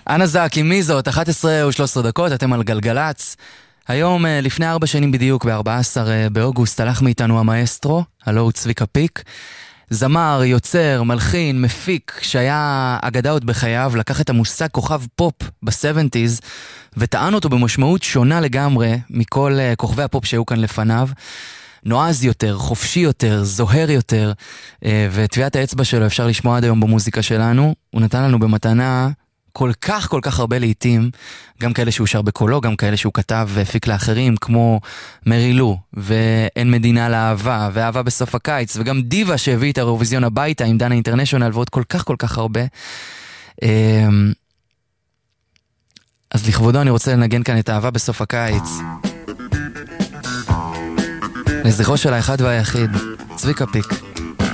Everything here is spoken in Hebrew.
אנה זקי, מי זאת? 11 ו-13 דקות, אתם על גלגלץ. היום, לפני 4 שנים בדיוק, ב-14 באוגוסט, הלך מאיתנו המאסטרו, הלא הוא צביקה פיק. זמר, יוצר, מלחין, מפיק, שהיה אגדה עוד בחייו, לקח את המושג כוכב פופ ב-70s, וטען אותו במשמעות שונה לגמרי מכל כוכבי הפופ שהיו כאן לפניו. נועז יותר, חופשי יותר, זוהר יותר, וטביעת האצבע שלו אפשר לשמוע עד היום במוזיקה שלנו. הוא נתן לנו במתנה כל כך הרבה לעיתים, גם כאלה שהוא שר בקולו, גם כאלה שהוא כתב והפיק לאחרים, כמו מרי לו, ואין מדינה לאהבה, ואהבה בסוף הקיץ, וגם דיבה שהביא את האירוויזיון הביתה עם דנה אינטרנשיונל, ועוד כל כך הרבה. אז לכבודו אני רוצה לנגן כאן את אהבה בסוף הקיץ. לזכרו של האחד והיחיד, צביקה פיק.